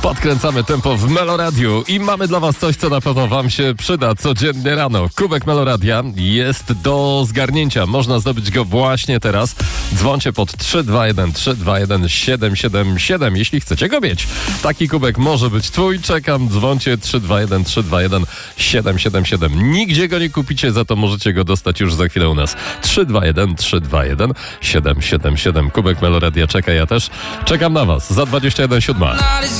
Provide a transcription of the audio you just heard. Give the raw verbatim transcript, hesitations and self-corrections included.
Podkręcamy tempo w Meloradiu i mamy dla was coś, co na pewno wam się przyda codziennie rano. Kubek Meloradia jest do zgarnięcia. Można zdobyć go właśnie teraz. Dzwońcie pod trzy dwa jeden trzy dwa jeden siedem siedem siedem, jeśli chcecie go mieć. Taki kubek może być twój. Czekam. Dzwońcie trzy dwa jeden trzy dwa jeden siedem siedem siedem. Nigdzie go nie kupicie, za to możecie go dostać już za chwilę u nas. trzy dwa jeden trzy dwa jeden siedem siedem siedem. Kubek Meloradia czeka, ja też czekam na was. Za dwadzieścia jeden siódma.